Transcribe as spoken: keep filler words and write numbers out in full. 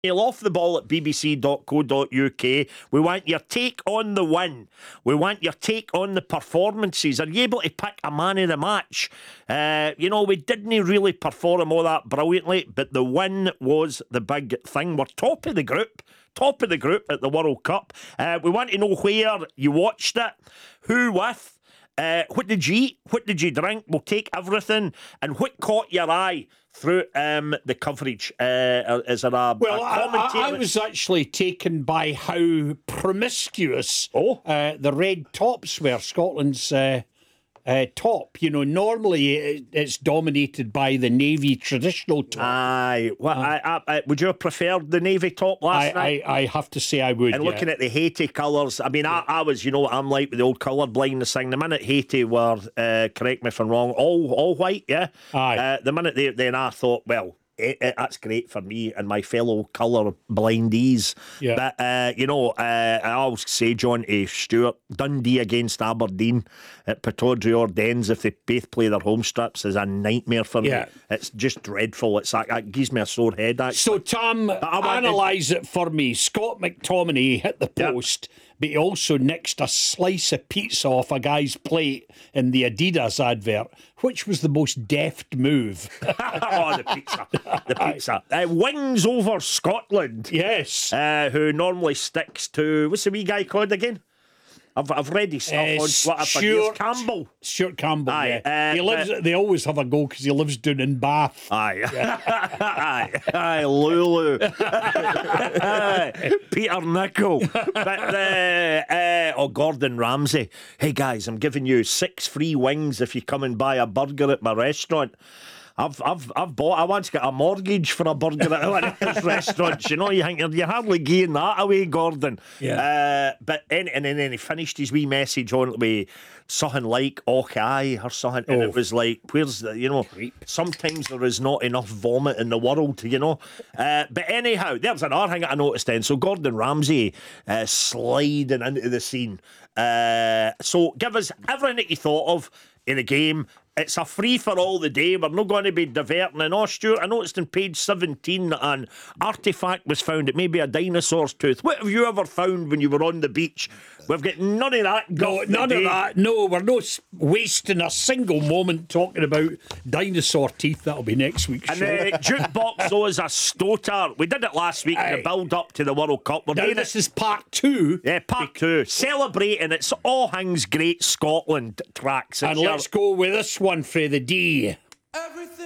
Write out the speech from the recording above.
Off the ball at b b c dot co dot u k. We want your take on the win. We want your take on the performances. Are you able to pick a man of the match? Uh, you know, we didn't really perform all that brilliantly, but the win was the big thing. We're top of the group. Top of the group at the World Cup. Uh, we want to know where you watched it, who with, uh, what did you eat, what did you drink. We'll take everything. And what caught your eye through um, the coverage? Uh, is there a, well, a commentator? I, I was actually taken by how promiscuous oh. uh, the red tops were, Scotland's uh, uh, top. You know, normally it, it's dominated by the navy traditional top. Aye. Well, uh, I, I, I, would you have preferred the navy top last I, night? I, I have to say I would. And yeah. looking at the Haiti colours, I mean, yeah. I, I was, you know what I'm like with the old colour blindness thing. The minute Haiti were, uh, correct me if I'm wrong, all all white, yeah? Aye. Uh, the minute they, then I thought, well, It, it, that's great for me and my fellow colour blindies. Yeah. But, uh, you know, uh, I always say, John, to Stuart, Dundee against Aberdeen at Pittodrie or Dens, if they both play their home strips, is a nightmare for yeah. me. It's just dreadful. It's like, it gives me a sore head, actually. So, Tom, analyse it for me. Scott McTominay hit the post, yep. but he also nixed a slice of pizza off a guy's plate in the Adidas advert. Which was the most deft move? Oh, the pizza. The pizza. Uh, wings over Scotland. Yes. Uh, who normally sticks to, what's the wee guy called again? I've I've read his stuff uh, on what Stuart Campbell. Stuart Campbell. Aye, yeah. uh, he lives. uh, they always have a goal because he lives down in Bath. Aye, yeah. aye, aye, Lulu, Peter Nichol, but uh, uh, oh, Gordon Ramsay. Hey guys, I'm giving you six free wings if you come and buy a burger at my restaurant. I've I've I've bought. I once got a mortgage for a burger at one of his restaurants. You know, you think you're, you're hardly giving that away, Gordon. Yeah. Uh, but and, and then he finished his wee message on with something like "Okay" or something, and oh. it was like, "Where's the?" You know, sometimes there is not enough vomit in the world. You know. Uh, but anyhow, there's another thing I noticed then. So Gordon Ramsay uh, sliding into the scene. Uh, so give us everything that you thought of in a game. It's a free-for-all the day. We're not going to be diverting. And, oh, Stuart, I noticed on page seventeen that an artefact was found. It may be a dinosaur's tooth. What have you ever found when you were on the beach? We've got none of that. No, none today. of that. No, we're not wasting a single moment talking about dinosaur teeth. That'll be next week's and show. And uh, Jukebox, though, is a stoter. We did it last week in the build-up to the World Cup. We're now, doing this it. is part two. Yeah, part two. Celebrating it's All Things Great Scotland tracks. And it's let's your... go with this one for the D. Everything